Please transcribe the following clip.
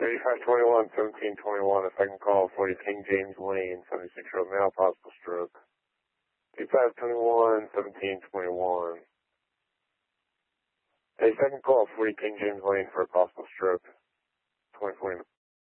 3521-1721, a second call, 40 King James Lane, 76-year-old male, possible stroke. 3521-1721. A second call, 40 King James Lane for a possible stroke. 2020.